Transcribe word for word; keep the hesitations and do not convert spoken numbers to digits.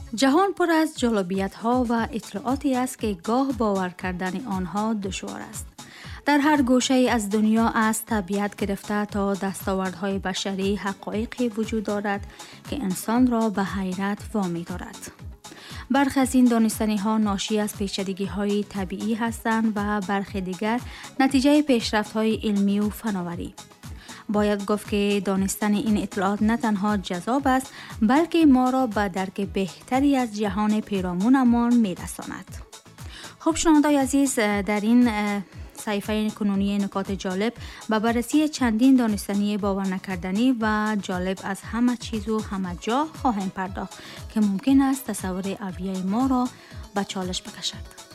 جهان پر از جالبیت ها و اطلاعاتی است که گاه باور کردن آنها دشوار است. در هر گوشه از دنیا از طبیعت گرفته تا دستاوردهای بشری حقایقی وجود دارد که انسان را به حیرت وامی دارد. برخی از این دانستنی ها ناشی از پیچیدگی های طبیعی هستند و برخی دیگر نتیجه پیشرفت های علمی و فناوری. باید گفت که دانستن این اطلاعات نه تنها جذاب است بلکه ما را به درک بهتری از جهان پیرامونمان می‌رساند. خب شنوندگان عزیز، در این صحیفه کنونی نکات جالب به بررسی چندین دانستنی باور نکردنی و جالب از همه چیز و همه جا خواهیم پرداخت که ممکن است تصور اولیه ما را به چالش بکشد.